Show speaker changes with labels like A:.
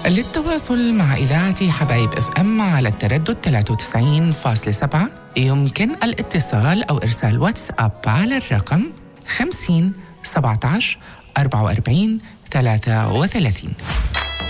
A: للتواصل مع إذاعة حبايب اف ام على التردد 93.7 يمكن الاتصال أو إرسال واتساب على الرقم 50 17 44 33.